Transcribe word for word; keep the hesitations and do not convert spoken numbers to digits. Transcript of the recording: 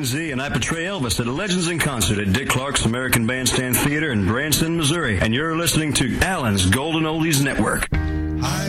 King Z, and I portray Elvis at Legends in Concert at Dick Clark's American Bandstand Theater in Branson, Missouri. And you're listening to Allen's Golden Oldies Network. I